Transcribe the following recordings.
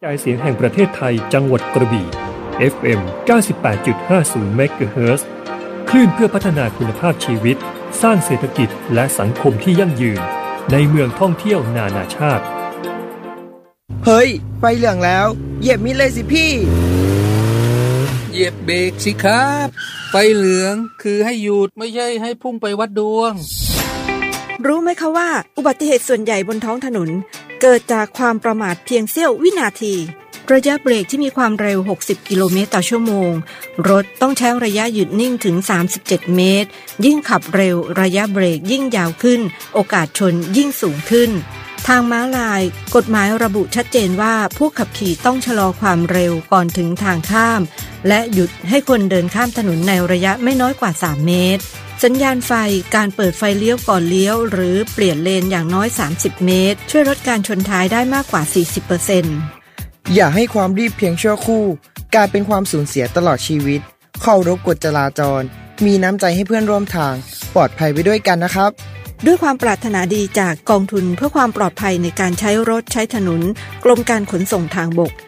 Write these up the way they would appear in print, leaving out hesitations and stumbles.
กระจายเสียงแห่งประเทศไทยจังหวัดกระบี่ FM 98.50 เมกะเฮิรตซ์คลื่นเพื่อพัฒนาคุณภาพชีวิตสร้างเศรษฐกิจและสังคมที่ยั่งยืนในเมืองท่องเที่ยวนานาชาติเฮ้ยไฟเหลืองแล้วเหยียบมิดเลยสิพี่เหยียบเบรกสิครับไฟเหลืองคือให้หยุดไม่ใช่ให้พุ่งไปวัดดวงรู้ไหมคะว่าอุบัติเหตุส่วนใหญ่บนท้องถนนเกิดจากความประมาทเพียงเสี้ยววินาทีระยะเบรกที่มีความเร็ว60กิโลเมตรต่อชั่วโมงรถต้องใช้ระยะหยุดนิ่งถึง37เมตรยิ่งขับเร็วระยะเบรกยิ่งยาวขึ้นโอกาสชนยิ่งสูงขึ้นทางม้าลายกฎหมายระบุชัดเจนว่าผู้ขับขี่ต้องชะลอความเร็วก่อนถึงทางข้ามและหยุดให้คนเดินข้ามถนนในระยะไม่น้อยกว่า3เมตรสัญญาณไฟการเปิดไฟเลี้ยวก่อนเลี้ยวหรือเปลี่ยนเลนอย่างน้อย30เมตรช่วยลดการชนท้ายได้มากกว่า 40% อย่าให้ความรีบเพียงชั่วครู่กลายเป็นความสูญเสียตลอดชีวิตเคารพกฎจราจรมีน้ำใจให้เพื่อนร่วมทางปลอดภัยไปด้วยกันนะครับด้วยความปรารถนาดีจากกองทุนเพื่อความปลอดภัยในการใช้รถใช้ถนนกรมการขนส่งทางบก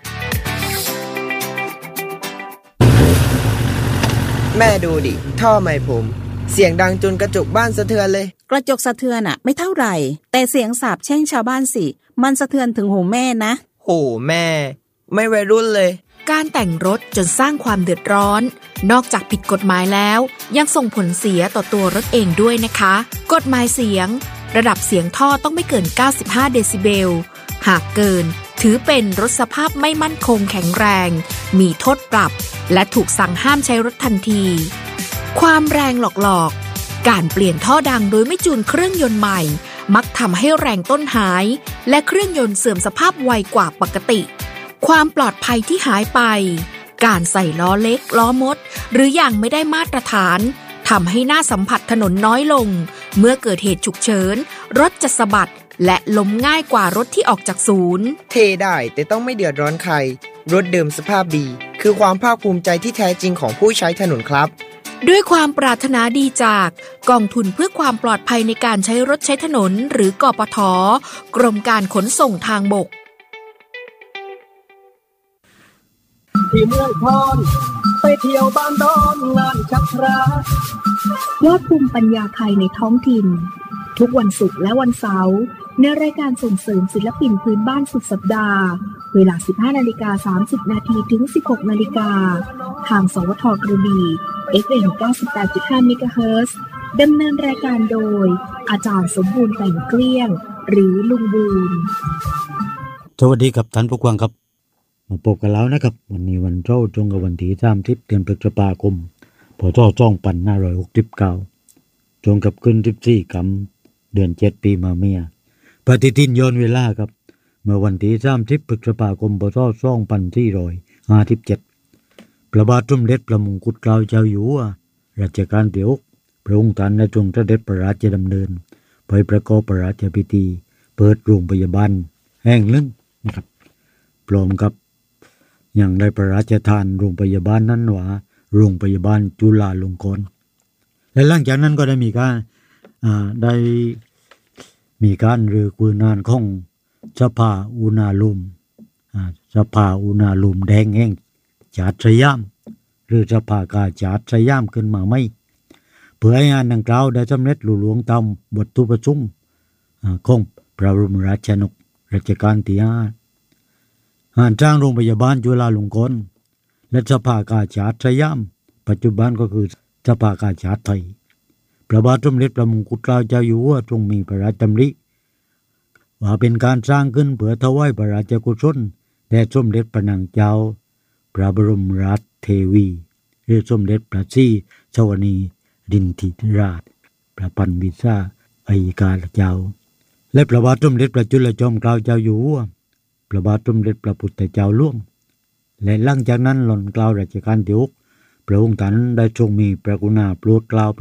แม่ดูดิท่อไม้ผมเสียงดังจนกระจกบ้านสะเทือนเลยกระจกสะเทือนอะไม่เท่าไหร่แต่เสียงสาปแช่งชาวบ้านสิมันสะเทือนถึงหูแม่นะโหแม่ไม่วัยรุ่นเลยการแต่งรถจนสร้างความเดือดร้อนนอกจากผิดกฎหมายแล้วยังส่งผลเสียต่อตัวรถเองด้วยนะคะกฎหมายเสียงระดับเสียงท่อต้องไม่เกิน95เดซิเบลหากเกินถือเป็นรถสภาพไม่มั่นคงแข็งแรงมีโทษปรับและถูกสั่งห้ามใช้รถทันทีความแรงหลอกการเปลี่ยนท่อดังโดยไม่จูนเครื่องยนต์ใหม่มักทำให้แรงต้นหายและเครื่องยนต์เสื่อมสภาพไวกว่าปกติความปลอดภัยที่หายไปการใส่ล้อเล็กล้อมดหรืออย่างไม่ได้มาตรฐานทำให้หน้าสัมผัสถนนน้อยลงเมื่อเกิดเหตุฉุกเฉินรถจะสะบัดและล้มง่ายกว่ารถที่ออกจากศูนย์เทได้แต่ต้องไม่เดือดร้อนใครรถเดิมสภาพดีคือความภาคภูมิใจที่แท้จริงของผู้ใช้ถนนครับด้วยความปรารถนาดีจากกองทุนเพื่อความปลอดภัยในการใช้รถใช้ถนนหรือกปท.กรมการขนส่งทางบกที่เมืองพรไปเที่ยวบ้านดอนงานชักพระยอดภูมิปัญญาไทยในท้องถิ่นทุกวันศุกร์และวันเสาร์ในรายการส่งเสริมศิลปินพื้นบ้านสุดสัปดาห์เวลา 15:30 น.ถึง 16:00 น.ทางสวทกระบี่ FM 98.5 เมกะเฮิรตซ์ดำเนินรายการโดยอาจารย์สมบูรณ์แต่งเกลี้ยงหรือลุงบูนสวัสดีครับท่านผู้ฟังครับมาพบกันแล้วนะครับวันนี้วันเสาร์ตรงกับวันที่30 เดือนพฤษภาคมพ.ศ. 2569ตรงกับขึ้น14 ค่ำเดือน7 ปีมะเมียปฏิทินย้อนเวลาครับเมื่อวันที่30 พฤษภาคม พ.ศ. 2457พระบาทสมเด็จพระมงกุฎเกล้าเจ้าอยู่หัวรัชกาลที่ 6พระองค์ท่านได้ทรงเสด็จพระราชดำเนินไปประกอบพระราชพิธีเปิดโรงพยาบาลแห่งหนึ่งนะครับพร้อมกับยังได้พระราชทานโรงพยาบาลนั้นว่าโรงพยาบาลจุฬาลงกรณ์และหลังจากนั้นก็ได้มีการรื้อคืนงานของสภาอุณาโลมแดงแห่งชาติสยามหรือสภากาชาติสยามขึ้นมาใหม่เพื่อให้งานดังกล่าวได้สำเร็จลุล่วงตามวัตถุประสงค์ของพระบรมราชชนกรัชกาลที่ 5สร้างโรงพยาบาลจุฬาลงกรณ์และสภากาชาติสยามปัจจุบันก็คือสภากาชาติไทยพระบาทสมเด็จพระมงกุฎเกล้าเจ้าอยู่หัวทรงมีพระราชดำริว่าเป็นการสร้างขึ้นเพื่อถวายพระราชกุศลแด่สมเด็จพระนางเจ้าพระบรมราชเทวีหรือสมเด็จพระศรีสวนีรินทิราชพระพันวิสาอัยการเจ้าและพระบาทสมเด็จพระจุลจอมเกล้าเจ้าอยู่หัวพระบาทสมเด็จพระพุทธเจ้าหลวงและหลังจากนั้นหล่นเกล้ารัชกาลที่ 6พระองค์ท่านได้ทรงมีพระกรุณาโปรดเกล้า